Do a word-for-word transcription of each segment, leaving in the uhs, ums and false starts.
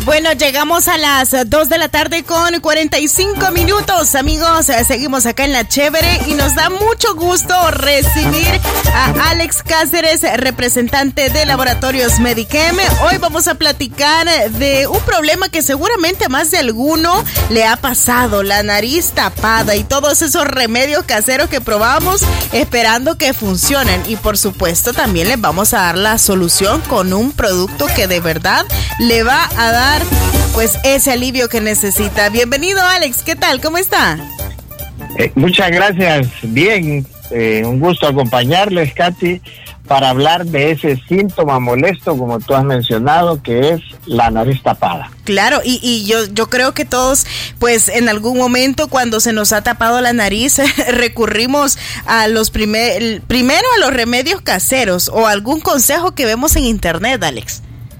Bueno, llegamos a las dos de la tarde con cuarenta y cinco minutos, amigos. Seguimos acá en La Chévere y nos da mucho gusto recibir a Alex Cáceres, representante de Laboratorios Medichem. Hoy vamos a platicar de un problema que seguramente a más de alguno le ha pasado, la nariz tapada y todos esos remedios caseros que probamos esperando que funcionen. Y por supuesto también les vamos a dar la solución con un producto que de verdad le va a dar pues ese alivio que necesita. Bienvenido, Alex, ¿qué tal? ¿Cómo está? Eh, muchas gracias, bien, eh, un gusto acompañarles, Katy, para hablar de ese síntoma molesto, como tú has mencionado, que es la nariz tapada. Claro, y, y yo, yo creo que todos, pues en algún momento cuando se nos ha tapado la nariz, recurrimos a los primer, primero a los remedios caseros o algún consejo que vemos en internet, Alex.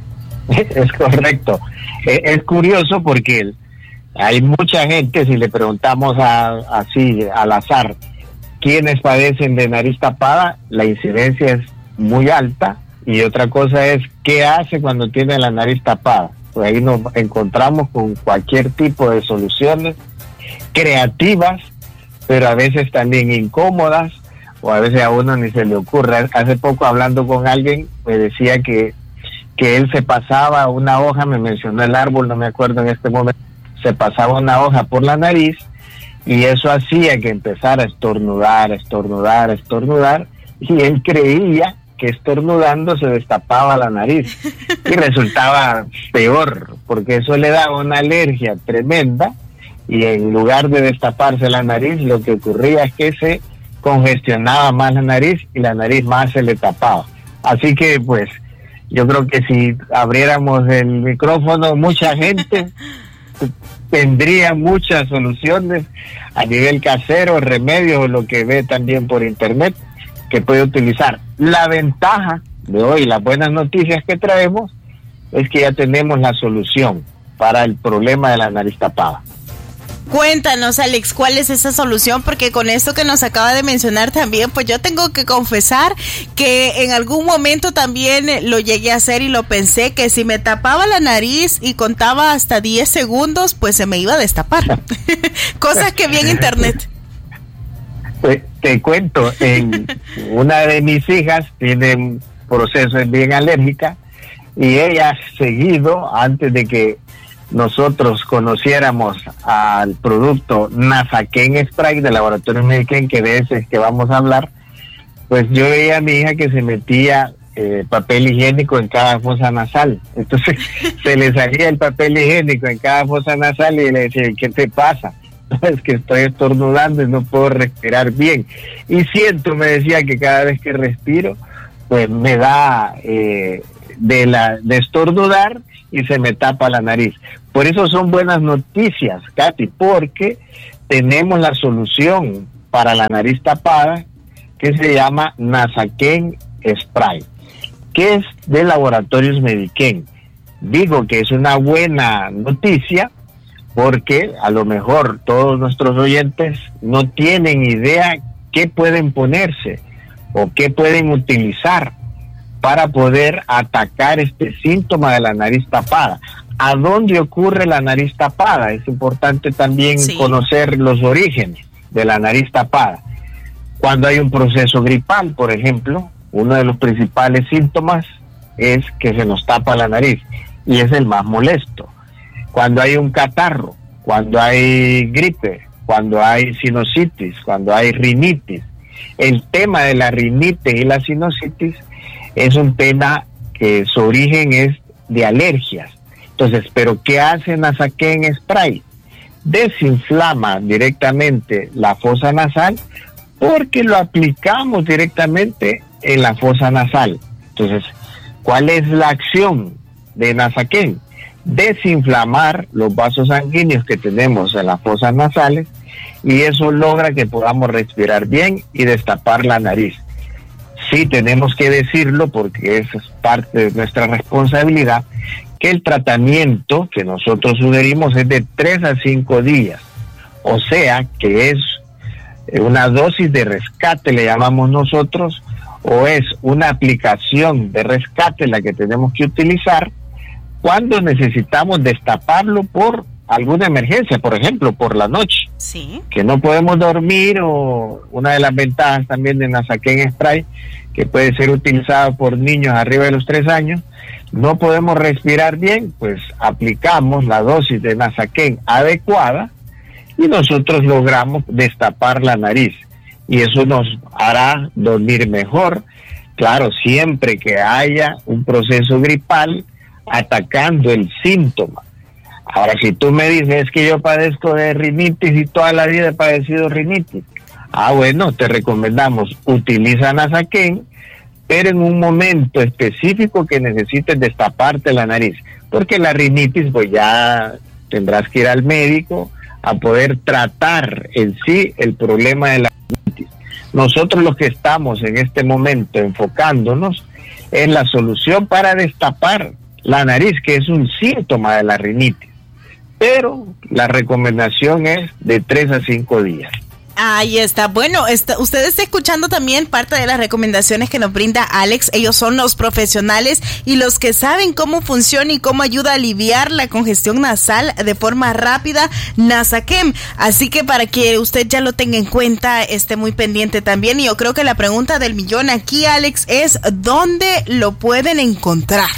Es correcto. Es curioso porque hay mucha gente, si le preguntamos a, así al azar, ¿quiénes padecen de nariz tapada? La incidencia es muy alta. Y otra cosa es, ¿qué hace cuando tiene la nariz tapada? Pues ahí nos encontramos con cualquier tipo de soluciones creativas, pero a veces también incómodas, o a veces a uno ni se le ocurre. Hace poco, hablando con alguien, me decía que que él se pasaba una hoja, me mencionó el árbol, no me acuerdo en este momento, se pasaba una hoja por la nariz y eso hacía que empezara a estornudar, estornudar, estornudar, y él creía que estornudando se destapaba la nariz y resultaba peor, porque eso le daba una alergia tremenda y en lugar de destaparse la nariz, lo que ocurría es que se congestionaba más la nariz y la nariz más se le tapaba. Así que pues yo creo que si abriéramos el micrófono, mucha gente tendría muchas soluciones a nivel casero, remedios, lo que ve también por internet, que puede utilizar. La ventaja de hoy, las buenas noticias que traemos, es que ya tenemos la solución para el problema de la nariz tapada. Cuéntanos, Alex, ¿cuál es esa solución? Porque con esto que nos acaba de mencionar también, pues yo tengo que confesar que en algún momento también lo llegué a hacer y lo pensé, que si me tapaba la nariz y contaba hasta diez segundos, pues se me iba a destapar. Cosas que vi en internet. Pues te cuento, en una de mis hijas tiene un proceso bien alérgica y ella seguido, antes de que nosotros conociéramos al producto Nasaken Spray de Laboratorios Medichem, que de ese es que vamos a hablar, pues yo veía a mi hija que se metía eh, papel higiénico en cada fosa nasal. Entonces se le salía el papel higiénico en cada fosa nasal y le decía, ¿qué te pasa? Es que estoy estornudando y no puedo respirar bien. Y siento, me decía, que cada vez que respiro, pues me da eh, de, la, de estornudar y se me tapa la nariz. Por eso son buenas noticias, Katy, porque tenemos la solución para la nariz tapada, que se llama Nasaken Spray, que es de Laboratorios Medichem. Digo que es una buena noticia porque a lo mejor todos nuestros oyentes no tienen idea qué pueden ponerse o qué pueden utilizar para poder atacar este síntoma de la nariz tapada. ¿A dónde ocurre la nariz tapada? Es importante también sí. conocer los orígenes de la nariz tapada. Cuando hay un proceso gripal, por ejemplo, uno de los principales síntomas es que se nos tapa la nariz y es el más molesto. Cuando hay un catarro, cuando hay gripe, cuando hay sinusitis, cuando hay rinitis. El tema de la rinitis y la sinusitis es un tema que su origen es de alergias. Entonces, ¿pero qué hace Nasaken Spray? Desinflama directamente la fosa nasal porque lo aplicamos directamente en la fosa nasal. Entonces, ¿cuál es la acción de Nasaken? Desinflamar los vasos sanguíneos que tenemos en las fosas nasales y eso logra que podamos respirar bien y destapar la nariz. Sí, tenemos que decirlo porque eso es parte de nuestra responsabilidad, que el tratamiento que nosotros sugerimos es de tres a cinco días, o sea que es una dosis de rescate, le llamamos nosotros, o es una aplicación de rescate la que tenemos que utilizar cuando necesitamos destaparlo por alguna emergencia, por ejemplo, por la noche, sí, que no podemos dormir, o una de las ventajas también de Nasaquen Spray, que puede ser utilizado por niños arriba de los tres años, no podemos respirar bien, pues aplicamos la dosis de Nasaquen adecuada y nosotros logramos destapar la nariz, y eso nos hará dormir mejor, claro, siempre que haya un proceso gripal atacando el síntoma. Ahora, si tú me dices que yo padezco de rinitis y toda la vida he padecido rinitis, ah, bueno, te recomendamos, utiliza Nasaquen, pero en un momento específico que necesites destaparte la nariz, porque la rinitis, pues ya tendrás que ir al médico a poder tratar en sí el problema de la rinitis. Nosotros los que estamos en este momento enfocándonos en la solución para destapar la nariz, que es un síntoma de la rinitis, pero la recomendación es de tres a cinco días. Ahí está. Bueno, está, usted está escuchando también parte de las recomendaciones que nos brinda Alex. Ellos son los profesionales y los que saben cómo funciona y cómo ayuda a aliviar la congestión nasal de forma rápida, Nasaquen. Así que para que usted ya lo tenga en cuenta, esté muy pendiente también. Y yo creo que la pregunta del millón aquí, Alex, es ¿dónde lo pueden encontrar?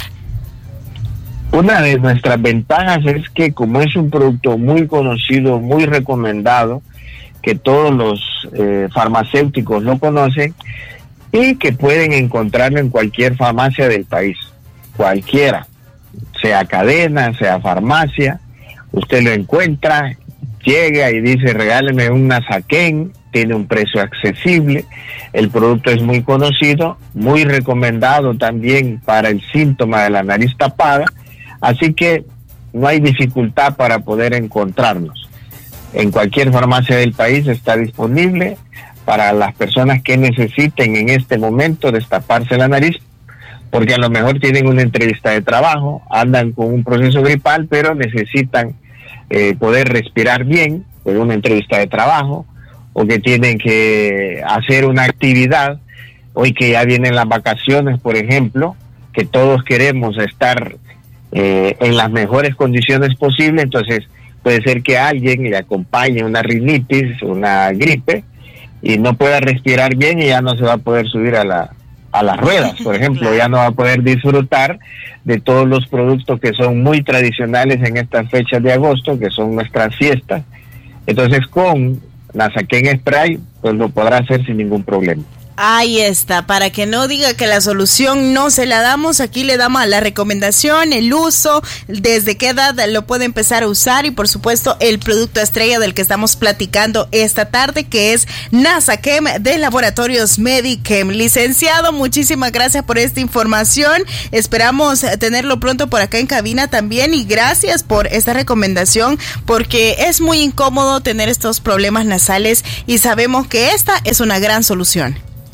Una de nuestras ventajas es que como es un producto muy conocido, muy recomendado, que todos los eh, farmacéuticos lo conocen y que pueden encontrarlo en cualquier farmacia del país, cualquiera, sea cadena, sea farmacia, usted lo encuentra, llega y dice regáleme un Nasaquen, tiene un precio accesible, el producto es muy conocido, muy recomendado también para el síntoma de la nariz tapada, así que no hay dificultad para poder encontrarnos. En cualquier farmacia del país está disponible para las personas que necesiten en este momento destaparse la nariz, porque a lo mejor tienen una entrevista de trabajo, andan con un proceso gripal, pero necesitan eh, poder respirar bien con una entrevista de trabajo, o que tienen que hacer una actividad, hoy que ya vienen las vacaciones, por ejemplo, que todos queremos estar eh, en las mejores condiciones posibles, entonces puede ser que alguien le acompañe una rinitis, una gripe, y no pueda respirar bien y ya no se va a poder subir a la a las ruedas, por ejemplo, ya no va a poder disfrutar de todos los productos que son muy tradicionales en estas fechas de agosto, que son nuestras fiestas. Entonces con Nasaquen Spray, pues lo podrá hacer sin ningún problema. Ahí está, para que no diga que la solución no se la damos, aquí le damos la recomendación, el uso, desde qué edad lo puede empezar a usar y por supuesto el producto estrella del que estamos platicando esta tarde, que es Nasaquen de Laboratorios Medichem. Licenciado, muchísimas gracias por esta información, esperamos tenerlo pronto por acá en cabina también y gracias por esta recomendación porque es muy incómodo tener estos problemas nasales y sabemos que esta es una gran solución.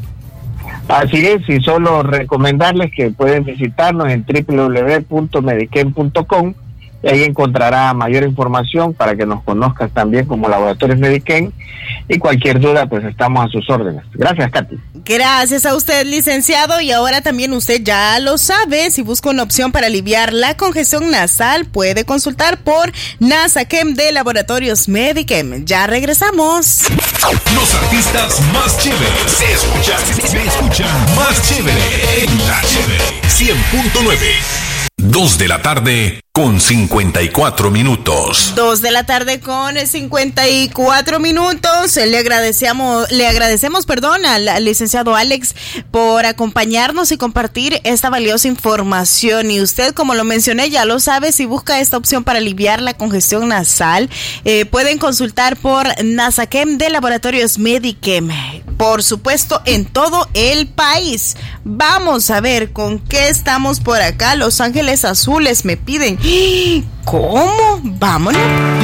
Así es, y solo recomendarles que pueden visitarnos en doble u doble u doble u punto medichem punto com y ahí encontrará mayor información para que nos conozcas también como Laboratorios Medichem y cualquier duda pues estamos a sus órdenes. Gracias, Katy. Gracias a usted, licenciado, y ahora también usted ya lo sabe, si busca una opción para aliviar la congestión nasal puede consultar por Nasaquen de Laboratorios Medichem. Ya regresamos. Los artistas más chéveres se escuchan, se escuchan más chévere en La Chévere cien punto nueve. Dos de la tarde con cincuenta y cuatro minutos. Dos de la tarde con cincuenta y cuatro minutos. Le agradecemos, le agradecemos, perdón, al, al licenciado Alex por acompañarnos y compartir esta valiosa información. Y usted, como lo mencioné, ya lo sabe, si busca esta opción para aliviar la congestión nasal, eh, pueden consultar por Nasaquen de Laboratorios Medichem. Por supuesto, en todo el país. Vamos a ver con qué estamos por acá. Los Ángeles Azules me piden. ¿Cómo? Vámonos.